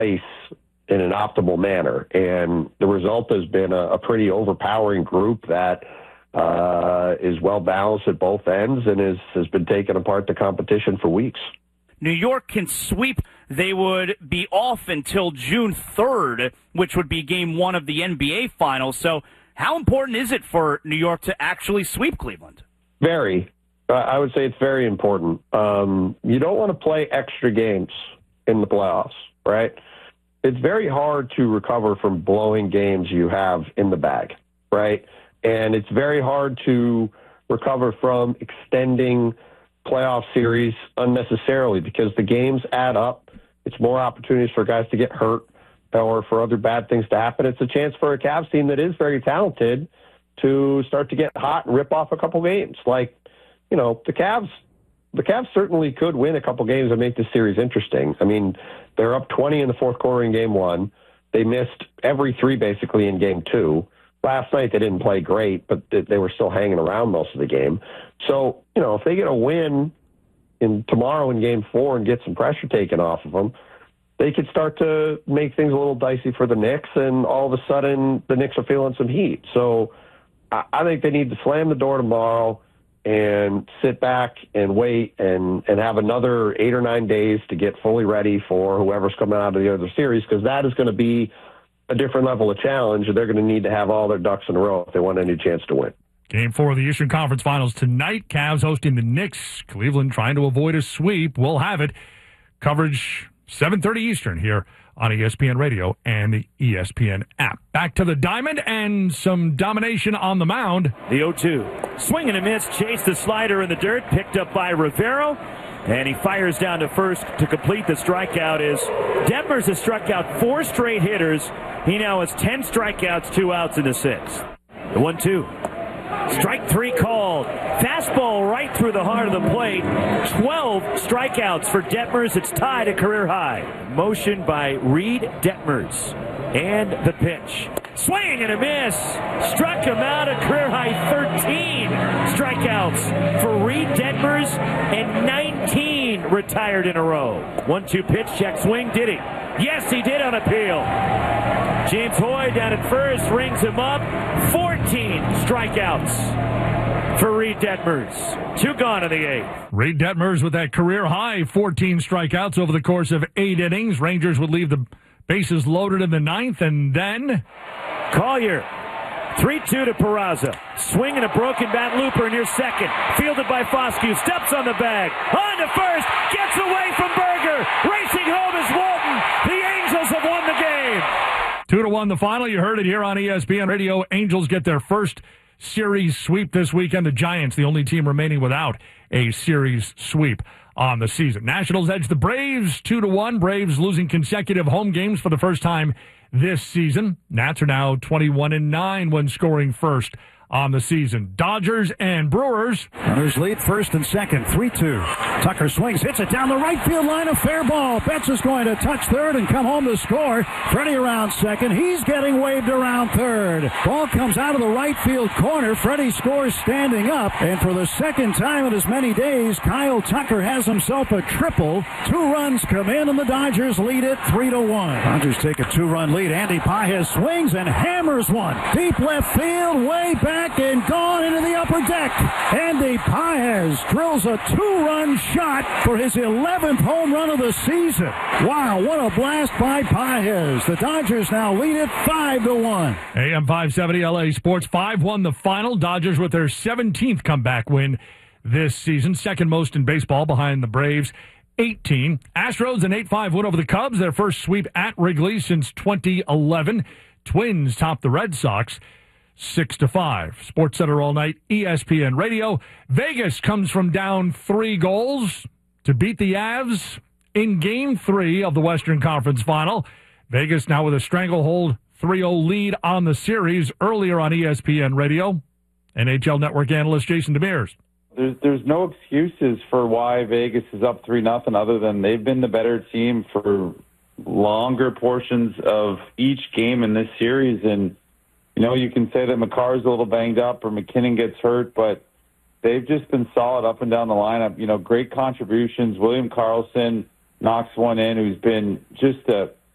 place in an optimal manner. And the result has been a pretty overpowering group that is well-balanced at both ends and has been taking apart the competition for weeks. New York can sweep. They would be off until June 3rd, which would be game one of the NBA Finals. So how important is it for New York to actually sweep Cleveland? Very. I would say it's very important. You don't want to play extra games in the playoffs, right? It's very hard to recover from blowing games you have in the bag, right? And it's very hard to recover from extending playoff series unnecessarily because the games add up. It's more opportunities for guys to get hurt or for other bad things to happen. It's a chance for a Cavs team that is very talented to start to get hot and rip off a couple games. Like, you know, the Cavs certainly could win a couple games and make this series interesting. I mean, they're up 20 in the fourth quarter in game one. They missed every three basically in game two. Last night they didn't play great, but they were still hanging around most of the game. So, you know, if they get a win tomorrow in game four and get some pressure taken off of them, they could start to make things a little dicey for the Knicks, and all of a sudden the Knicks are feeling some heat. So I think they need to slam the door tomorrow and sit back and wait and have another 8 or 9 days to get fully ready for whoever's coming out of the other series, because that is going to be a different level of challenge, and they're going to need to have all their ducks in a row if they want any chance to win. Game 4 of the Eastern Conference Finals tonight. Cavs hosting the Knicks. Cleveland trying to avoid a sweep. We'll have it. Coverage 7:30 Eastern here on ESPN Radio and the ESPN app. Back to the diamond and some domination on the mound. The 0-2. Swing and a miss. Chased the slider in the dirt. Picked up by Rivero. And he fires down to first to complete the strikeout. Is Detmers has struck out 4 straight hitters. He now has 10 strikeouts, 2 outs in the 6th. The 1-2. Strike 3 called. Fastball right through the heart of the plate. 12 strikeouts for Detmers. It's tied a career high. Motion by Reed Detmers. And the pitch. Swing and a miss. Struck him out, a career high 13 strikeouts for Reed Detmers, and 19 retired in a row. 1-2 pitch, check swing. Did he? Yes, he did on appeal. James Hoy down at first, rings him up. 14 strikeouts for Reed Detmers. 2 gone in the 8th. Reed Detmers with that career high 14 strikeouts over the course of 8 innings. Rangers would leave the bases loaded in the 9th, and then Collier. 3-2 to Peraza. Swing and a broken bat looper near second. Fielded by Foscue. Steps on the bag. On to first. Gets away from Berger. Racing home is Walton. The Angels have won the game. 2-1 the final. You heard it here on ESPN Radio. Angels get their first series sweep this weekend. The Giants, the only team remaining without a series sweep on the season. Nationals edge the Braves 2-1. Braves losing consecutive home games for the first time this season. Nats are now 21-9 when scoring first on the season. Dodgers and Brewers. Runners lead first and second, 3-2. Tucker swings, hits it down the right field line, a fair ball. Betts is going to touch third and come home to score. Freddie around second. He's getting waved around third. Ball comes out of the right field corner. Freddie scores standing up. And for the second time in as many days, Kyle Tucker has himself a triple. 2 runs come in, and the Dodgers lead it 3-1. Dodgers take a 2-run lead. Andy Pages swings and hammers one. Deep left field, way back and gone into the upper deck. Andy Pages drills a 2-run shot for his 11th home run of the season. Wow, what a blast by Pages. The Dodgers now lead it 5-1. AM 570 LA Sports 5-1 the final. Dodgers with their 17th comeback win this season, second most in baseball behind the Braves. 18. Astros an 8-5 win over the Cubs, their first sweep at Wrigley since 2011. Twins top the Red Sox 6-5. SportsCenter all night, ESPN Radio. Vegas comes from down 3 goals to beat the Avs in Game 3 of the Western Conference Final. Vegas now with a stranglehold 3-0 lead on the series. Earlier on ESPN Radio, NHL Network analyst Jason Demers. There's no excuses for why Vegas is up 3-0 other than they've been the better team for longer portions of each game in this series. And, you know, you can say that McCarr's a little banged up or McKinnon gets hurt, but they've just been solid up and down the lineup. You know, great contributions. William Karlsson knocks one in, who's been just a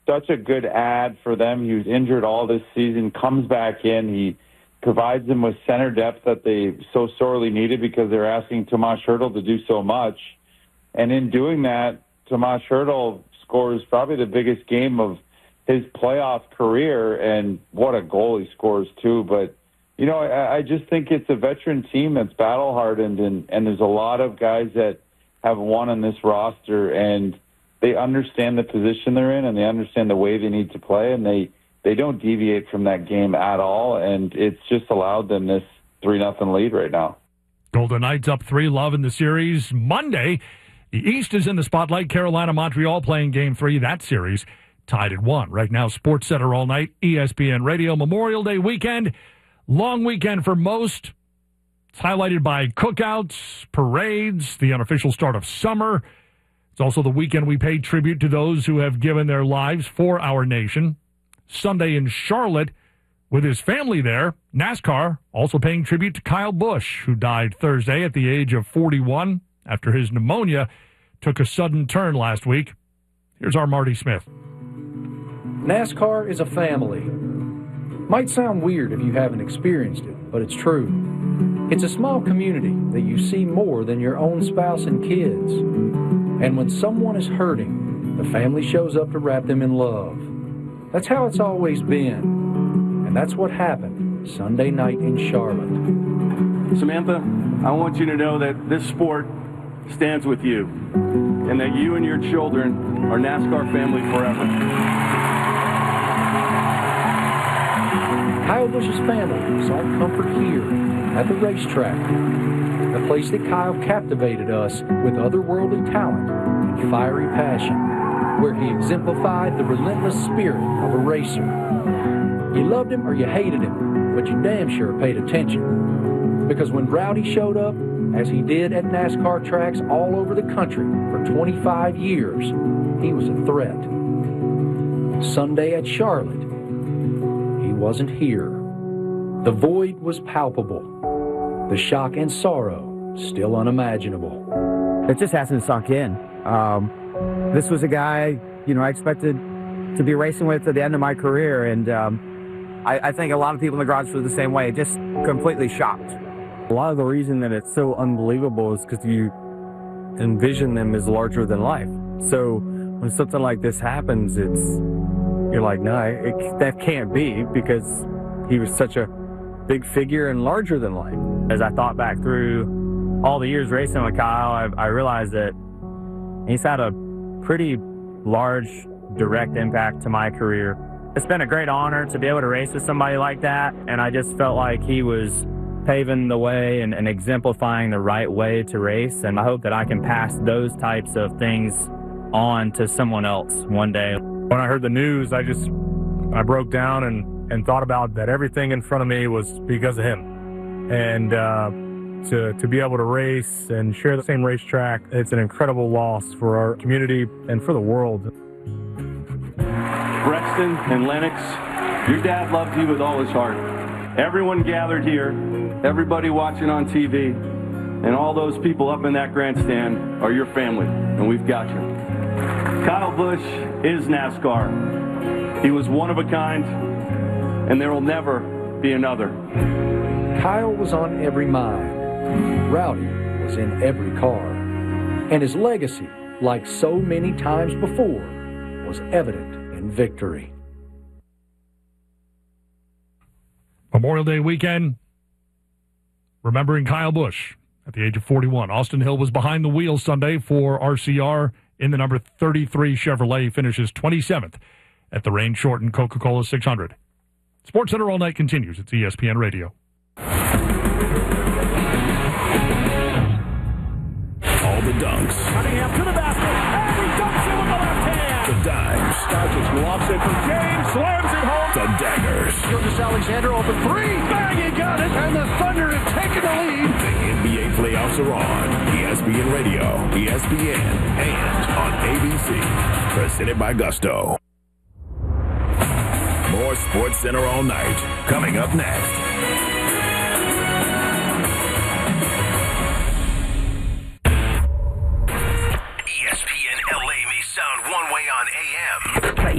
such a good ad for them. He was injured all this season, comes back in. He provides them with center depth that they so sorely needed because they're asking Tomas Hertl to do so much. And in doing that, Tomas Hertl scores probably the biggest game of his playoff career, and what a goal he scores too. But, you know, I just think it's a veteran team that's battle-hardened, and there's a lot of guys that have won on this roster, and they understand the position they're in, and they understand the way they need to play, and they don't deviate from that game at all, and it's just allowed them this 3-0 lead right now. Golden Knights up 3-love in the series. Monday, the East is in the spotlight. Carolina, Montreal playing Game 3. That series tied at 1. Right now, Sports Center all night, ESPN Radio. Memorial Day weekend, long weekend for most. It's highlighted by cookouts, parades, the unofficial start of summer. It's also the weekend we pay tribute to those who have given their lives for our nation. Sunday in Charlotte, with his family there, NASCAR also paying tribute to Kyle Busch, who died Thursday at the age of 41 after his pneumonia took a sudden turn last week. Here's our Marty Smith. NASCAR is a family. Might sound weird if you haven't experienced it, but it's true. It's a small community that you see more than your own spouse and kids. And when someone is hurting, the family shows up to wrap them in love. That's how it's always been. And that's what happened Sunday night in Charlotte. Samantha, I want you to know that this sport stands with you, and that you and your children are NASCAR family forever. Kyle Busch's family sought comfort here at the racetrack, a place that Kyle captivated us with otherworldly talent and fiery passion, where he exemplified the relentless spirit of a racer. You loved him or you hated him, but you damn sure paid attention. Because when Rowdy showed up, as he did at NASCAR tracks all over the country for 25 years, he was a threat. Sunday at Charlotte, he wasn't here. The void was palpable. The shock and sorrow still unimaginable. It just hasn't sunk in. This was a guy, I expected to be racing with at the end of my career, and I think a lot of people in the garage feel the same way, just completely shocked. A lot of the reason that it's so unbelievable is because you envision them as larger than life. So when something like this happens, you're like, no, that can't be, because he was such a big figure and larger than life. As I thought back through all the years racing with Kyle, I realized that he's had a pretty large direct impact to my career. It's been a great honor to be able to race with somebody like that, and I just felt like he was paving the way and exemplifying the right way to race, and I hope that I can pass those types of things on to someone else one day. When I heard the news, I broke down and thought about that everything in front of me was because of him. And to be able to race and share the same racetrack, it's an incredible loss for our community and for the world. Brexton and Lennox, your dad loved you with all his heart. Everyone gathered here, everybody watching on TV, and all those people up in that grandstand are your family, and we've got you. Kyle Busch is NASCAR. He was one of a kind, and there will never be another. Kyle was on every mind. Rowdy was in every car. And his legacy, like so many times before, was evident in victory. Memorial Day weekend, remembering Kyle Busch at the age of 41. Austin Hill was behind the wheel Sunday for RCR in the number 33 Chevrolet. He finishes 27th at the rain-shortened Coca-Cola 600. Sports Center all night continues. It's ESPN Radio. All the dunks. Cunningham to the basket, and he dunks it with the left hand. The dimes. Starkic lobs it from James, slams it home. The daggers. Gilgeous Alexander open three. Bang, he got it, and the Thunder have taken the lead. The NBA playoffs are on. ESPN Radio, ESPN, and on ABC. Presented by Gusto. More Sports Center all night. Coming up next. ESPN LA may sound one way on AM.